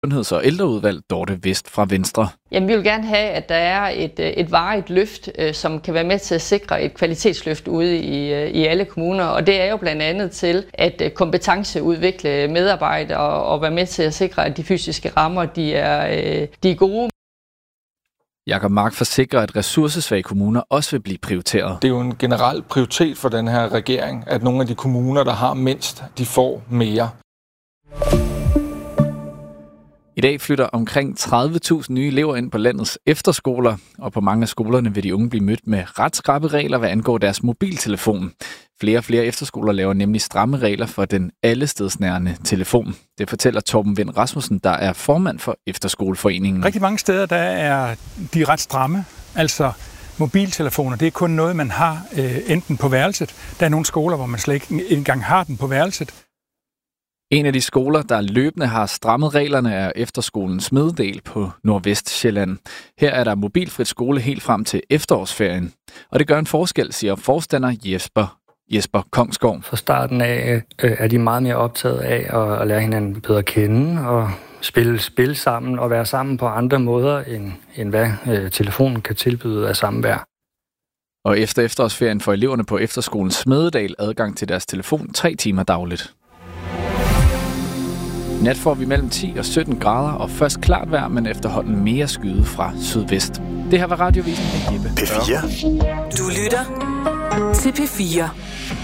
Sundheds- og ældreudvalg, Dorte Vest fra Venstre. Jamen, vi vil gerne have, at der er et varigt løft, som kan være med til at sikre et kvalitetsløft ude i alle kommuner. Og det er jo blandt andet til at kompetenceudvikle medarbejdere og være med til at sikre, at de fysiske rammer de er gode. Jakob Mark forsikrer, at ressourcesvage kommuner også vil blive prioriteret. Det er jo en generel prioritet for den her regering, at nogle af de kommuner, der har mindst, de får mere. I dag flytter omkring 30.000 nye elever ind på landets efterskoler, og på mange af skolerne vil de unge blive mødt med ret skrappe regler, hvad angår deres mobiltelefon. Flere og flere efterskoler laver nemlig stramme regler for den allestedsnærende telefon. Det fortæller Torben Vind Rasmussen, der er formand for Efterskoleforeningen. Rigtig mange steder der er de ret stramme. Altså mobiltelefoner, det er kun noget, man har enten på værelset. Der er nogle skoler, hvor man slet ikke engang har den på værelset. En af de skoler, der løbende har strammet reglerne, er Efterskolen Smededal på Nordvestsjælland. Her er der mobilfrit skole helt frem til efterårsferien. Og det gør en forskel, siger forstander Jesper Kongsgaard. Fra starten af er de meget mere optaget af at lære hinanden bedre at kende og spille sammen og være sammen på andre måder, end hvad telefonen kan tilbyde af samvær. Og efter efterårsferien får eleverne på Efterskolen Smededal adgang til deres telefon 3 timer dagligt. Nat får vi mellem 10 og 17 grader, og først klart vejr, men efterhånden mere skyde fra sydvest. Det her var Radiovisen med Jeppe. P4. Du lytter til P4.